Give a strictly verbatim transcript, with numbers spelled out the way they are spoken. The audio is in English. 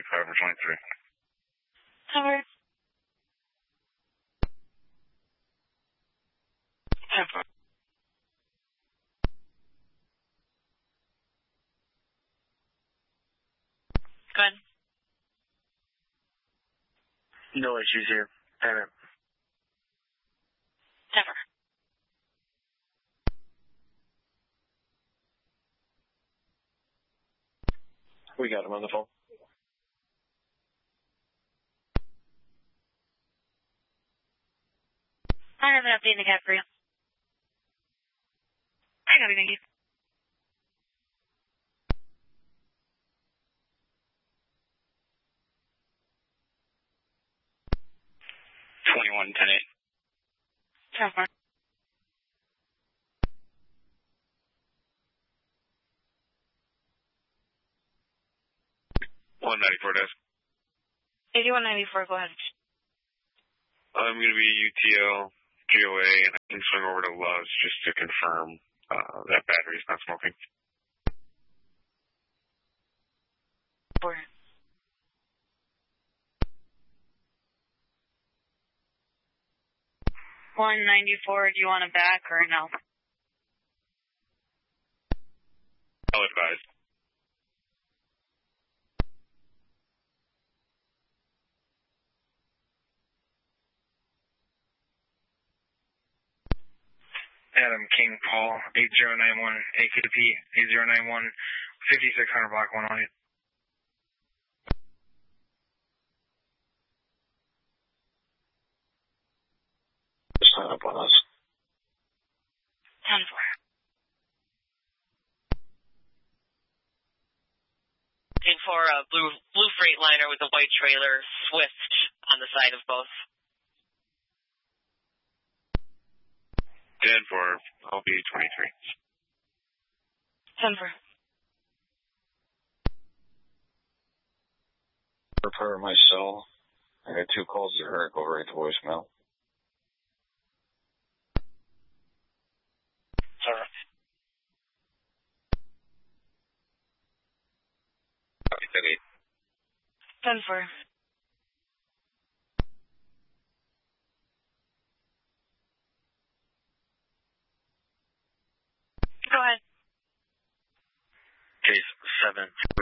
five or twenty-three. Cover. Cover. Go ahead. No issues here. Payment. Cover. We got him on the phone. I have an update in the cab for you. I got it, thank you. twenty-one ten eight. Cover. one ninety-four desk. eighty-one ninety-four, go ahead. I'm going to be U T L, G O A, and I can swing over to Love's just to confirm uh, that battery's not smoking. Four. one ninety-four, do you want it back or no? I'll advise. Adam King Paul, eight zero nine one, A K P, eight zero nine one, fifty-six hundred block one on it. Sign up on us. ten four. Looking for a blue blue Freightliner with a white trailer, Swift on the side of both. ten four, I'll be twenty-three. ten four. Prepare my cell. I got two calls to her. Go right to voicemail. Sir. Copy, ten eight. ten four. Go ahead. Case seven.